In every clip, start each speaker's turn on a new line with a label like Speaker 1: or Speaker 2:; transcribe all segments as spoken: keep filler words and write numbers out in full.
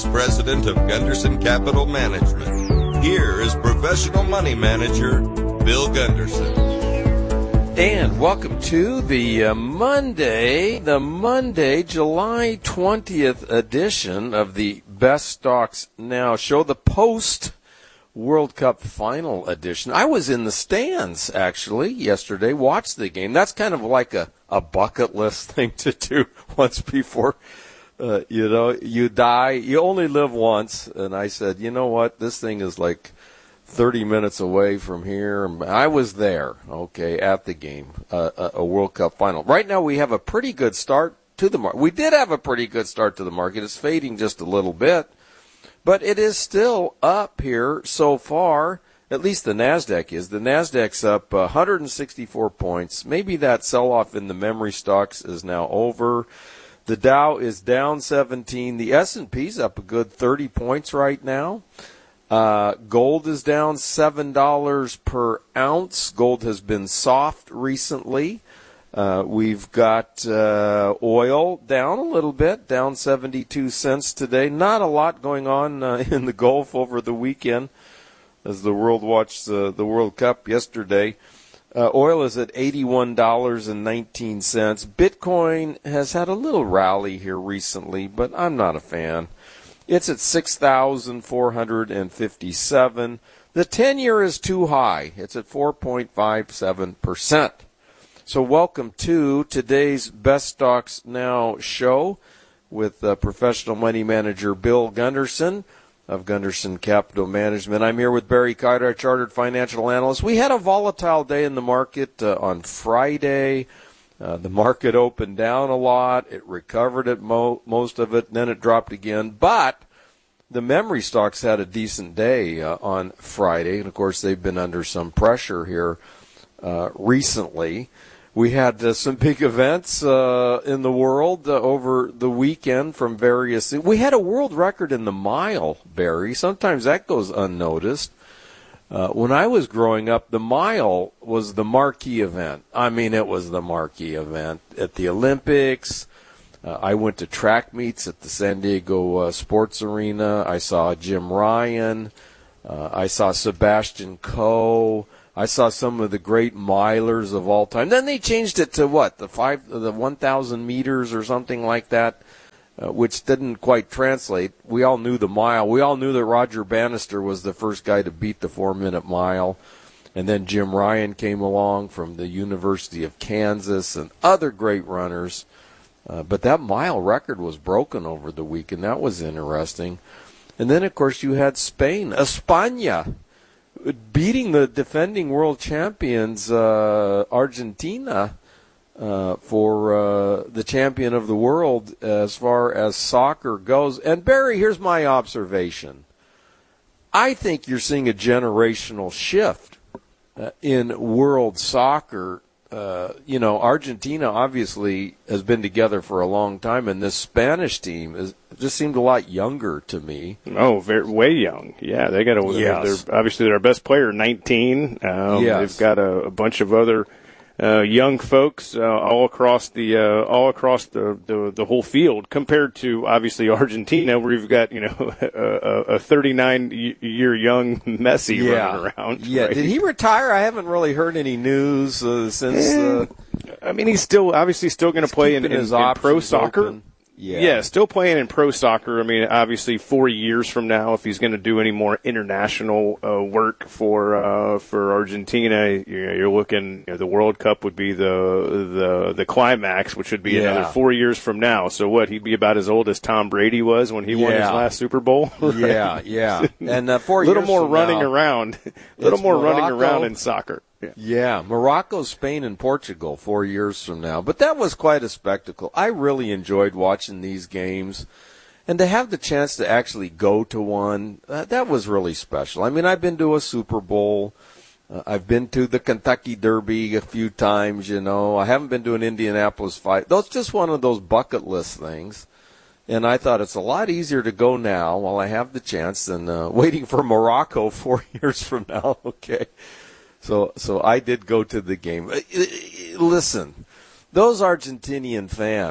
Speaker 1: President of Gunderson Capital Management. Here is professional money manager, Bill Gunderson.
Speaker 2: And welcome to the uh, Monday, the Monday, July twentieth edition of the Best Stocks Now show, the post World Cup final edition. I was in the stands, actually, yesterday, watched the game. That's kind of like a, a bucket list thing to do once before, uh, you know, you die. You only live once. And I said, you know what, this thing is like thirty minutes away from here. I was there, okay, at the game, uh, a, a World Cup final. Right now we have a pretty good start to the market. We did have a pretty good start to the market. It's fading just a little bit, but it is still up here so far. At least the NASDAQ is. The NASDAQ's up one hundred sixty-four points. Maybe that sell-off in the memory stocks is now over. The Dow is down seventeen. The S and P's up a good thirty points right now. Uh, gold is down seven dollars per ounce. Gold has been soft recently. Uh, we've got uh, oil down a little bit, down seventy-two cents today. Not a lot going on uh, in the Gulf over the weekend as the world watched uh, the World Cup yesterday. Uh, oil is at eighty-one dollars and nineteen cents. Bitcoin has had a little rally here recently, but I'm not a fan. It's at six thousand four hundred fifty-seven. The ten-year is too high. It's at four point five seven percent. So welcome to today's Best Stocks Now show with uh, professional money manager Bill Gunderson of Gunderson Capital Management. I'm here with Barry Kiter, chartered financial analyst. We had a volatile day in the market uh, on Friday. Uh, the market opened down a lot. It recovered at mo- most of it, and then it dropped again. But the memory stocks had a decent day uh, on Friday, and of course they've been under some pressure here uh, recently. We had uh, some big events uh, in the world uh, over the weekend from various. We had a world record in the mile, Barry. Sometimes that goes unnoticed. Uh, when I was growing up, the mile was the marquee event. I mean, it was the marquee event at the Olympics. Uh, I went to track meets at the San Diego uh, Sports Arena. I saw Jim Ryan. Uh, I saw Sebastian Coe. I saw some of the great milers of all time. Then they changed it to what, the five, the one thousand meters or something like that. Uh, which didn't quite translate. We all knew the mile. We all knew that Roger Bannister was the first guy to beat the four-minute mile. And then Jim Ryan came along from the University of Kansas and other great runners. Uh, but that mile record was broken over the weekend. That was interesting. And then, of course, you had Spain, España, beating the defending world champions, uh, Argentina, Uh, for uh, the champion of the world as far as soccer goes. And, Barry, here's my observation. I think you're seeing a generational shift uh, in world soccer. Uh, you know, Argentina obviously has been together for a long time, and this Spanish team is just seemed a lot younger to me.
Speaker 3: Oh, very, way young. Yeah, they got a.
Speaker 2: Yes.
Speaker 3: They're obviously their best player, nineteen. Um,
Speaker 2: yes.
Speaker 3: They've got a, a bunch of other Uh, young folks uh, all across the uh, all across the, the the whole field, compared to obviously Argentina, where you've got you know a, a thirty-nine year young Messi
Speaker 2: yeah.
Speaker 3: running around.
Speaker 2: Yeah,
Speaker 3: right?
Speaker 2: Did he retire? I haven't really heard any news uh, since. Uh,
Speaker 3: I mean, he's still obviously still going to play in, in,
Speaker 2: his
Speaker 3: in pro soccer.
Speaker 2: Open. Yeah.
Speaker 3: yeah, still playing in pro soccer. I mean, obviously, four years from now, if he's going to do any more international uh, work for uh, for Argentina, you know, you're looking. You know, the World Cup would be the the the climax, which would be
Speaker 2: yeah.
Speaker 3: another four years from now. So what? He'd be about as old as Tom Brady was when he
Speaker 2: yeah.
Speaker 3: won his last Super Bowl. Right?
Speaker 2: Yeah, yeah, and uh, four
Speaker 3: a little
Speaker 2: years
Speaker 3: more
Speaker 2: from
Speaker 3: running
Speaker 2: now,
Speaker 3: around, a little more
Speaker 2: Morocco.
Speaker 3: running around in soccer. Yeah.
Speaker 2: yeah, Morocco, Spain, and Portugal four years from now. But that was quite a spectacle. I really enjoyed watching these games. And to have the chance to actually go to one, uh, that was really special. I mean, I've been to a Super Bowl. Uh, I've been to the Kentucky Derby a few times, you know. I haven't been to an Indianapolis fight. That's just one of those bucket list things. And I thought it's a lot easier to go now while I have the chance than uh, waiting for Morocco four years from now, okay? So so I did go to the game. Listen, those Argentinian fans,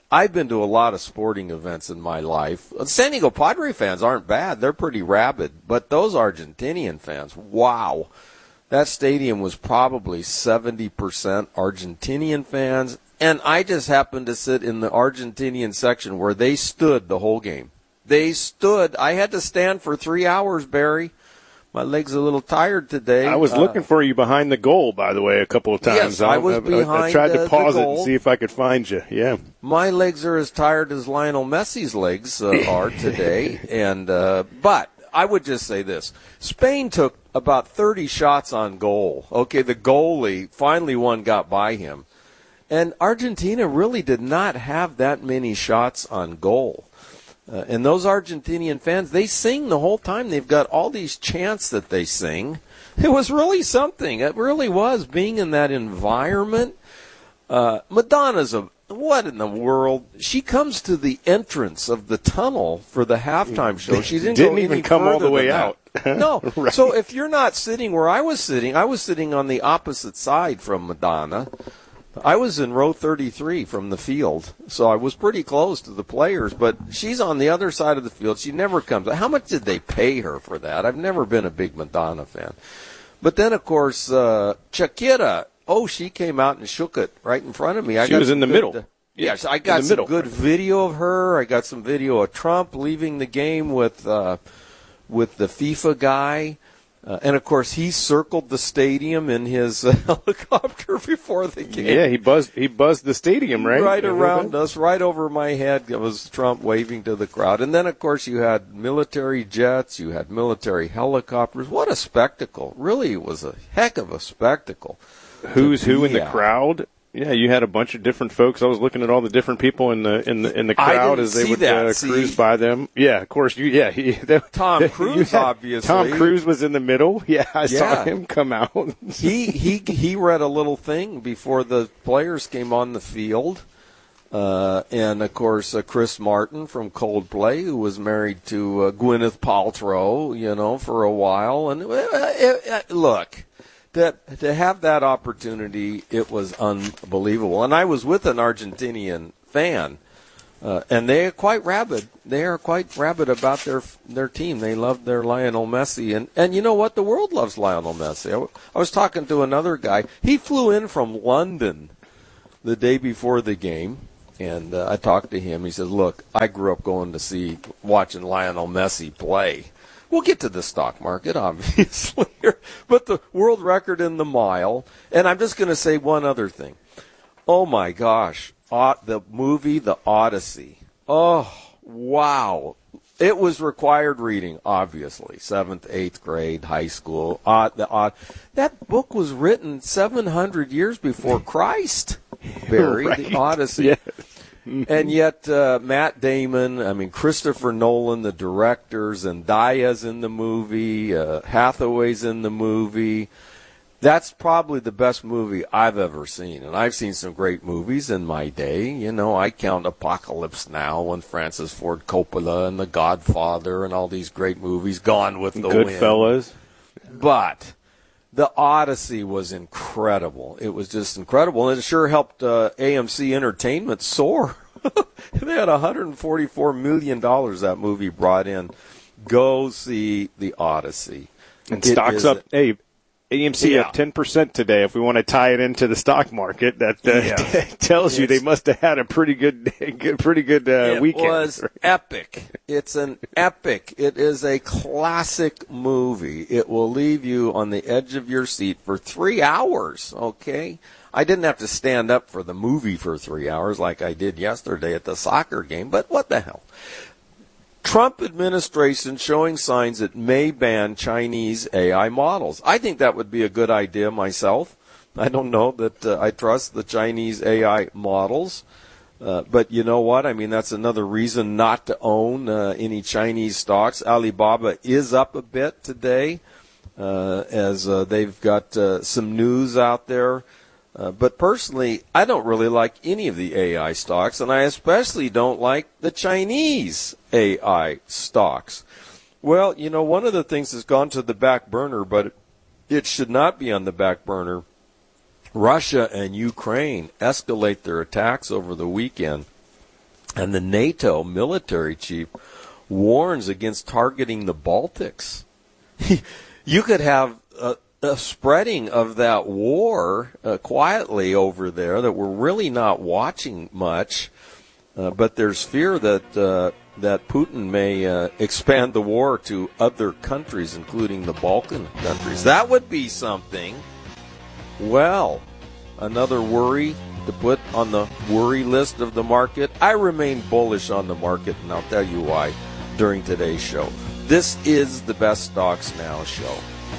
Speaker 2: I've been to a lot of sporting events in my life. San Diego Padre fans aren't bad. They're pretty rabid. But those Argentinian fans, wow. That stadium was probably seventy percent Argentinian fans. And I just happened to sit in the Argentinian section where they stood the whole game. They stood. I had to stand for three hours, Barry. My leg's a little tired today.
Speaker 3: I was uh, looking for you behind the goal, by the way, a couple of times.
Speaker 2: Yes, I, I was
Speaker 3: I,
Speaker 2: behind
Speaker 3: I, I tried to
Speaker 2: uh,
Speaker 3: pause
Speaker 2: the
Speaker 3: it
Speaker 2: goal.
Speaker 3: and see if I could find you. Yeah.
Speaker 2: My legs are as tired as Lionel Messi's legs uh, are today. and uh, But I would just say this. Spain took about thirty shots on goal. Okay, the goalie, finally one got by him. And Argentina really did not have that many shots on goal. Uh, and those Argentinian fans, they sing the whole time. They've got all these chants that they sing. It was really something. It really was, being in that environment. Uh, Madonna's a, what in the world? She comes to the entrance of the tunnel for the halftime show. She didn't,
Speaker 3: didn't
Speaker 2: go
Speaker 3: even
Speaker 2: any
Speaker 3: come all the way
Speaker 2: out. No.
Speaker 3: Right.
Speaker 2: So if you're not sitting where I was sitting, I was sitting on the opposite side from Madonna. I was in row thirty-three from the field, so I was pretty close to the players, but she's on the other side of the field. She never comes. How much did they pay her for that? I've never been a big Madonna fan. But then, of course, uh, Shakira, oh, she came out and shook it right in front of me. I
Speaker 3: she
Speaker 2: got
Speaker 3: was in the
Speaker 2: good,
Speaker 3: middle.
Speaker 2: Uh, yes, I got some middle. good video of her. I got some video of Trump leaving the game with uh, with the FIFA guy. Uh, and, of course, he circled the stadium in his uh, helicopter before the game.
Speaker 3: Yeah, he buzzed he buzzed the stadium, right?
Speaker 2: Right around us, right over my head. It was Trump waving to the crowd. And then, of course, you had military jets. You had military helicopters. What a spectacle. Really, it was a heck of a spectacle.
Speaker 3: Who's who in the
Speaker 2: at.
Speaker 3: crowd? Yeah, you had a bunch of different folks. I was looking at all the different people in the in the in the crowd as they would uh, cruise by them. Yeah, of course. You yeah, he, they,
Speaker 2: Tom Cruise
Speaker 3: had,
Speaker 2: obviously.
Speaker 3: Tom Cruise was in the middle. Yeah, I
Speaker 2: yeah.
Speaker 3: saw him come out.
Speaker 2: he he he read a little thing before the players came on the field, uh, and of course uh, Chris Martin from Coldplay, who was married to uh, Gwyneth Paltrow, you know, for a while. And uh, uh, uh, look. That, to have that opportunity, it was unbelievable. And I was with an Argentinian fan, uh, and they are quite rabid. They are quite rabid about their their team. They love their Lionel Messi. And, and you know what? The world loves Lionel Messi. I, I was talking to another guy. He flew in from London the day before the game, and uh, I talked to him. He says, look, I grew up going to see, watching Lionel Messi play. We'll get to the stock market, obviously, but the world record in the mile. And I'm just going to say one other thing. Oh, my gosh. Uh, the movie, The Odyssey. Oh, wow. It was required reading, obviously. Seventh, eighth grade, high school. Uh, the, uh, that book was written seven hundred years before Christ, Barry,
Speaker 3: right.
Speaker 2: The Odyssey.
Speaker 3: Yeah.
Speaker 2: And yet, uh, Matt Damon, I mean, Christopher Nolan, the director, Zendaya's in the movie, uh, Hathaway's in the movie. That's probably the best movie I've ever seen. And I've seen some great movies in my day. You know, I count Apocalypse Now and Francis Ford Coppola and The Godfather and all these great movies, Gone with the Wind.
Speaker 3: Goodfellas.
Speaker 2: But The Odyssey was incredible. It was just incredible. And it sure helped uh, A M C Entertainment soar. They had one hundred forty-four million dollars that movie brought in. Go see The Odyssey.
Speaker 3: And
Speaker 2: It
Speaker 3: stocks
Speaker 2: is
Speaker 3: up.
Speaker 2: a-
Speaker 3: Hey, A M C
Speaker 2: Yeah.
Speaker 3: up ten percent today. If we want to tie it into the stock market, that uh,
Speaker 2: Yeah.
Speaker 3: tells you
Speaker 2: It's-
Speaker 3: they must have had a pretty good, good pretty good uh,
Speaker 2: it
Speaker 3: weekend.
Speaker 2: was epic. It's an epic. It is a classic movie. It will leave you on the edge of your seat for three hours, okay? I didn't have to stand up for the movie for three hours like I did yesterday at the soccer game, but what the hell? Trump administration showing signs it may ban Chinese A I models. I think that would be a good idea myself. I don't know that uh, I trust the Chinese A I models. Uh, but you know what? I mean, that's another reason not to own uh, any Chinese stocks. Alibaba is up a bit today uh, as uh, they've got uh, some news out there. Uh, but personally, I don't really like any of the A I stocks, and I especially don't like the Chinese A I stocks. Well, you know, one of the things that's gone to the back burner, but it should not be on the back burner. Russia and Ukraine escalate their attacks over the weekend. And the NATO military chief warns against targeting the Baltics. You could have a, a spreading of that war uh, quietly over there that we're really not watching much, uh, but there's fear that uh, that Putin may uh, expand the war to other countries, including the Balkan countries. That would be something. Well, another worry to put on the worry list of the market. I remain bullish on the market, and I'll tell you why during today's show. This is the Best Stocks Now show.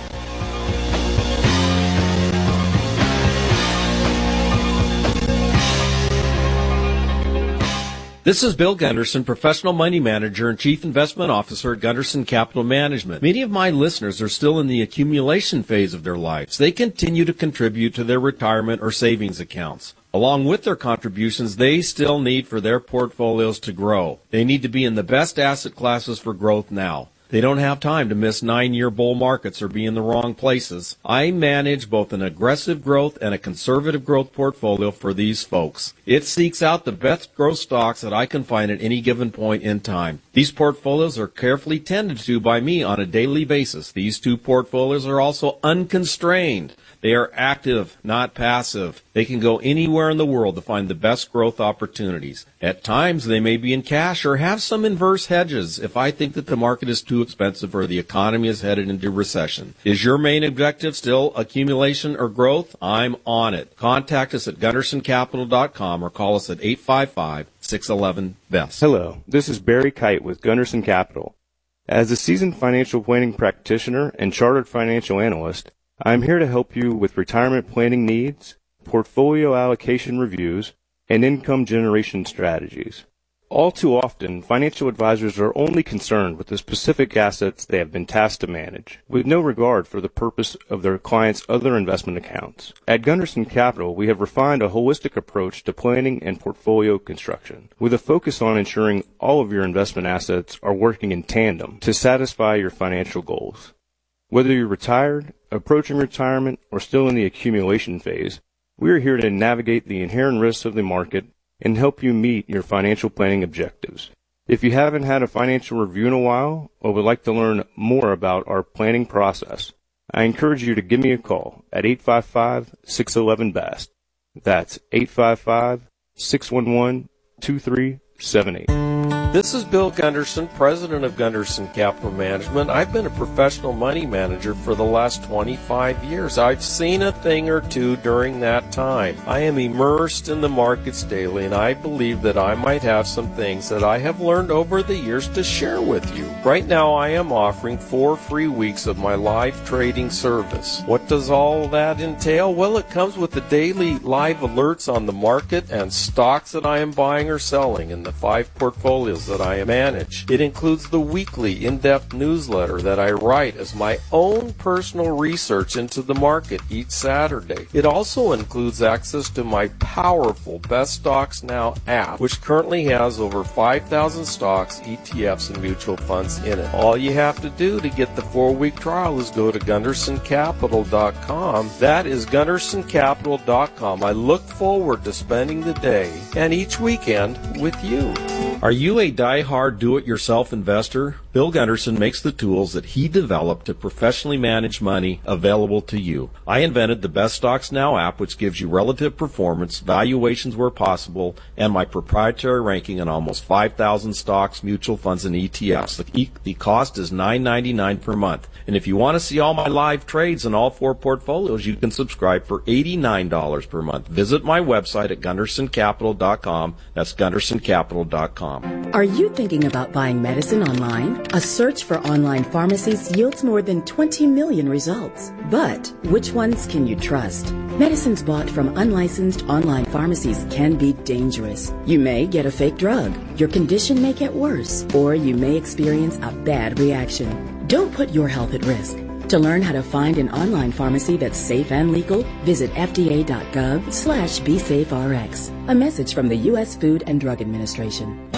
Speaker 4: This is Bill Gunderson, Professional Money Manager and Chief Investment Officer at Gunderson Capital Management. Many of my listeners are still in the accumulation phase of their lives. They continue to contribute to their retirement or savings accounts. Along with their contributions, they still need for their portfolios to grow. They need to be in the best asset classes for growth now. They don't have time to miss nine-year bull markets or be in the wrong places. I manage both an aggressive growth and a conservative growth portfolio for these folks. It seeks out the best growth stocks that I can find at any given point in time. These portfolios are carefully tended to by me on a daily basis. These two portfolios are also unconstrained. They are active, not passive. They can go anywhere in the world to find the best growth opportunities. At times, they may be in cash or have some inverse hedges if I think that the market is too expensive or the economy is headed into recession. Is your main objective still accumulation or growth? I'm on it. Contact us at gunderson capital dot com or call us at eight five five, six one one, B E S.
Speaker 3: Hello, this is Barry Kite with Gunderson Capital. As a seasoned financial planning practitioner and chartered financial analyst, I'm here to help you with retirement planning needs, portfolio allocation reviews, and income generation strategies. All too often, financial advisors are only concerned with the specific assets they have been tasked to manage, with no regard for the purpose of their clients' other investment accounts. At Gunderson Capital, we have refined a holistic approach to planning and portfolio construction, with a focus on ensuring all of your investment assets are working in tandem to satisfy your financial goals. Whether you're retired, approaching retirement, or still in the accumulation phase, we are here to navigate the inherent risks of the market and help you meet your financial planning objectives. If you haven't had a financial review in a while or would like to learn more about our planning process, I encourage you to give me a call at eight five five, six one one, B E S T. That's eight five five, six one one, two three seven eight.
Speaker 2: This is Bill Gunderson, president of Gunderson Capital Management. I've been a professional money manager for the last twenty-five years. I've seen a thing or two during that time. I am immersed in the markets daily, and I believe that I might have some things that I have learned over the years to share with you. Right now, I am offering four free weeks of my live trading service. What does all that entail? Well, it comes with the daily live alerts on the market and stocks that I am buying or selling in the five portfolios that I manage. It includes the weekly in-depth newsletter that I write as my own personal research into the market each Saturday. It also includes access to my powerful Best Stocks Now app, which currently has over five thousand stocks, E T Fs, and mutual funds in it. All you have to do to get the four-week trial is go to gunderson capital dot com. That is gunderson capital dot com. I look forward to spending the day and each weekend with you.
Speaker 4: Are you a die-hard do-it-yourself investor? Bill Gunderson makes the tools that he developed to professionally manage money available to you. I invented the Best Stocks Now app, which gives you relative performance, valuations where possible, and my proprietary ranking on almost five thousand stocks, mutual funds, and E T Fs. The, the cost is nine ninety-nine per month. And if you want to see all my live trades in all four portfolios, you can subscribe for eighty-nine dollars per month. Visit my website at gunderson capital dot com. That's gunderson capital dot com.
Speaker 5: Are you thinking about buying medicine online? A search for online pharmacies yields more than twenty million results. But which ones can you trust? Medicines bought from unlicensed online pharmacies can be dangerous. You may get a fake drug, your condition may get worse, or you may experience a bad reaction. Don't put your health at risk. To learn how to find an online pharmacy that's safe and legal, visit F D A dot gov slash B safe R X. A message from the U S Food and Drug Administration.